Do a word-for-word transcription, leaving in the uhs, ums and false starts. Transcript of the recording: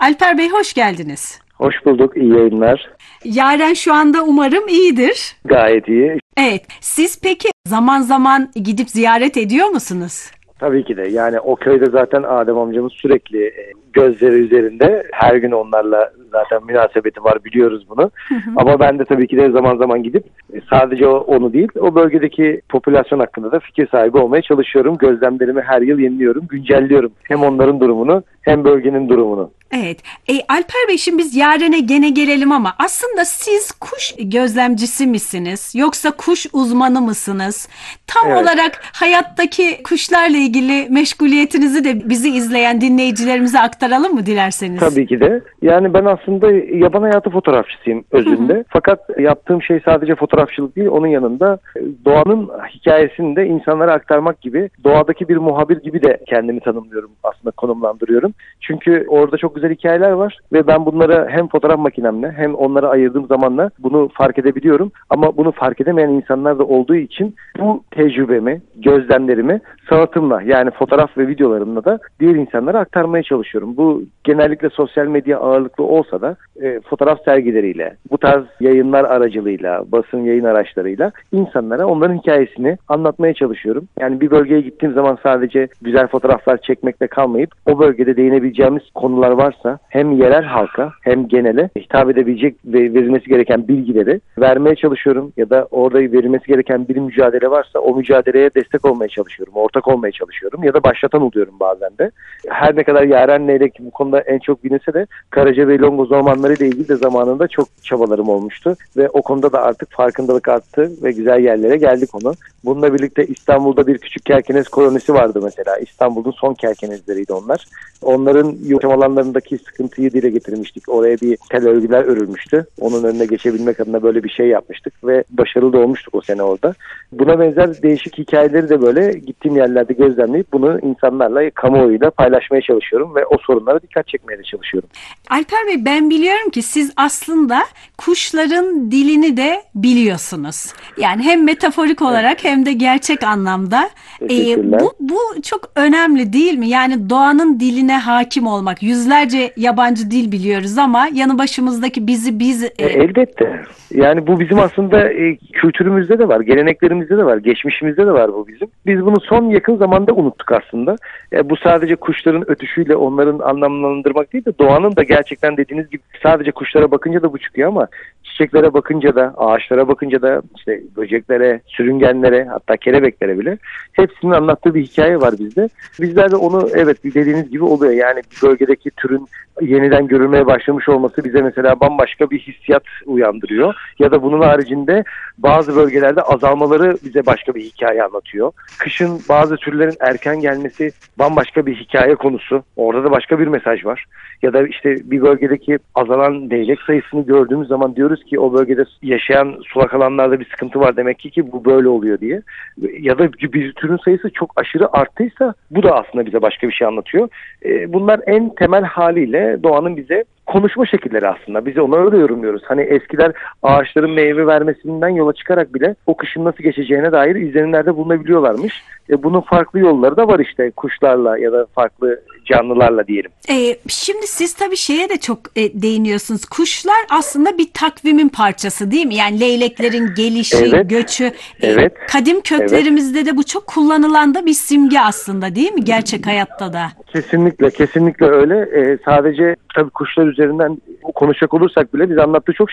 Alper Bey hoş geldiniz. Hoş bulduk, iyi yayınlar. Yaren şu anda umarım iyidir. Gayet iyi. Evet, siz peki zaman zaman gidip ziyaret ediyor musunuz? Tabii ki de. Yani o köyde zaten Adem amcamız sürekli e, gözleri üzerinde. Her gün onlarla zaten münasebeti var, biliyoruz bunu. Hı hı. Ama ben de tabii ki de zaman zaman gidip e, sadece o, onu değil, o bölgedeki popülasyon hakkında da fikir sahibi olmaya çalışıyorum. Gözlemlerimi her yıl yeniliyorum, güncelliyorum. Hem onların durumunu hem bölgenin durumunu. Evet. E, Alper Bey, şimdi biz Yaren'e gene gelelim ama aslında siz kuş gözlemcisi misiniz? Yoksa kuş uzmanı mısınız? Tam Evet. olarak hayattaki kuşlarla ilgili meşguliyetinizi de bizi izleyen dinleyicilerimize aktaralım mı dilerseniz? Tabii ki de. Yani ben aslında yaban hayatı fotoğrafçısıyım özünde. Hı hı. Fakat yaptığım şey sadece fotoğrafçılık değil, onun yanında doğanın hikayesini de insanlara aktarmak gibi, doğadaki bir muhabir gibi de kendimi tanımlıyorum, aslında konumlandırıyorum. Çünkü orada çok güzel hikayeler var ve ben bunları hem fotoğraf makinemle hem onlara ayırdığım zamanla bunu fark edebiliyorum. Ama bunu fark edemeyen insanlar da olduğu için bu tecrübemi, gözlemlerimi sanatımla, yani fotoğraf ve videolarımla da diğer insanlara aktarmaya çalışıyorum. Bu genellikle sosyal medya ağırlıklı olsa da e, fotoğraf sergileriyle, bu tarz yayınlar aracılığıyla, basın yayın araçlarıyla insanlara onların hikayesini anlatmaya çalışıyorum. Yani bir bölgeye gittiğim zaman sadece güzel fotoğraflar çekmekle kalmayıp o bölgede değinebileceğimiz konular varsa hem yerel halka hem genele hitap edebilecek ve verilmesi gereken bilgileri vermeye çalışıyorum. Ya da orada verilmesi gereken bir mücadele varsa o mücadeleye destek olmaya çalışıyorum, ortak olmaya çalışıyorum ya da başlatan oluyorum bazen de. Her ne kadar Yaren Leylek bu konuda en çok bilinse de Karaca ve Longoz ormanları ile ilgili de zamanında çok çabalarım olmuştu ve o konuda da artık farkındalık arttı ve güzel yerlere geldik onu. Bununla birlikte İstanbul'da bir küçük kerkenes kolonisi vardı mesela. İstanbul'un son kerkenezleriydi onlar. Onların yaşam alanlarındaki sıkıntıyı dile getirmiştik. Oraya bir tel örgüler örülmüştü. Onun önüne geçebilmek adına böyle bir şey yapmıştık ve başarılı da olmuştuk o sene orada. Buna benzer değişik hikayeleri de böyle gittiğim yerlerde gözlemleyip bunu insanlarla, kamuoyuyla paylaşmaya çalışıyorum ve o sorunlara dikkat çekmeye de çalışıyorum. Alper Bey, ben biliyorum ki siz aslında kuşların dilini de biliyorsunuz. Yani hem metaforik olarak evet, hem de gerçek anlamda. Ee, bu, bu çok önemli değil mi? Yani doğanın diline hakim olmak. Yüzlerce yabancı dil biliyoruz ama yanı başımızdaki bizi biz... E... Elbette. Yani bu bizim aslında e, kültürümüzde de var, geleneklerimizde de var, geçmişimizde de var bu bizim. Biz bunu son yakın zamanda unuttuk aslında. E, bu sadece kuşların ötüşüyle onların anlamlandırmak değil de doğanın da gerçekten dediğiniz gibi sadece kuşlara bakınca da bu çıkıyor ama çiçeklere bakınca da, ağaçlara bakınca da, işte böceklere, sürüngenlere, hatta kelebeklere bile hepsinin anlattığı bir hikaye var bizde. Bizler de onu evet dediğiniz gibi oluyor. Yani bir bölgedeki türün yeniden görülmeye başlamış olması bize mesela bambaşka bir hissiyat uyandırıyor. Ya da bunun haricinde bazı bölgelerde azalmaları bize başka bir hikaye anlatıyor. Kışın bazı türlerin erken gelmesi bambaşka bir hikaye konusu. Orada da başka bir mesaj var. Ya da işte bir bölgedeki azalan leylek sayısını gördüğümüz zaman diyoruz ki o bölgede yaşayan sulak alanlarda bir sıkıntı var demek ki ki bu böyle oluyor diye. Ya da bir türün sayısı çok aşırı arttıysa bu da aslında bize başka bir şey anlatıyor. Bunlar en temel haliyle doğanın bize konuşma şekilleri aslında. Biz onu öyle yorumluyoruz. Hani eskiler ağaçların meyve vermesinden yola çıkarak bile o kışın nasıl geçeceğine dair izlenimlerde bulunabiliyorlarmış. E bunun farklı yolları da var işte kuşlarla ya da farklı canlılarla diyelim. E, şimdi siz tabii şeye de çok e, değiniyorsunuz. Kuşlar aslında bir takvimin parçası değil mi? Yani leyleklerin gelişi, evet, göçü. E, evet, kadim köklerimizde evet, de bu çok kullanılan da bir simge aslında değil mi? Gerçek hayatta da. Kesinlikle, kesinlikle öyle. E, sadece tabii kuşlar üzerinden konuşacak olursak bile biz anlattığı çok